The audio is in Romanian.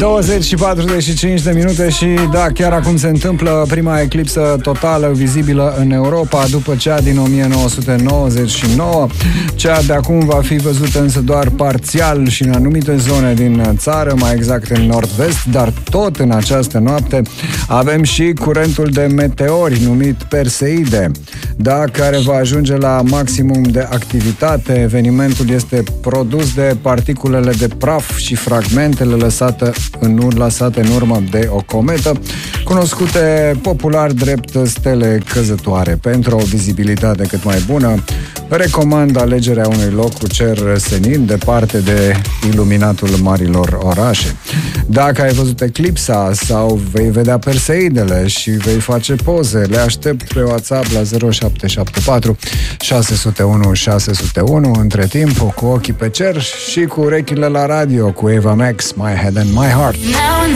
20 și 45 de minute și da, chiar acum se întâmplă prima eclipsă totală vizibilă în Europa după cea din 1999. Cea de acum va fi văzută însă doar parțial și în anumite zone din țară, mai exact în nord-vest, dar tot în această noapte avem și curentul de meteori numit Perseide, da, care va ajunge la maximum de activitate. Evenimentul este produs de particulele de praf și fragmentele lăsate în urmă de o cometă, cunoscute popular drept stele căzătoare. Pentru o vizibilitate cât mai bună, recomand alegerea unui loc cu cer senin, departe de iluminatul marilor orașe. Dacă ai văzut eclipsa sau vei vedea Perseidele și vei face poze, le aștept pe WhatsApp la 0774 601 601. Între timp, cu ochii pe cer și cu urechile la radio, cu Eva Max, My Head and My Heart.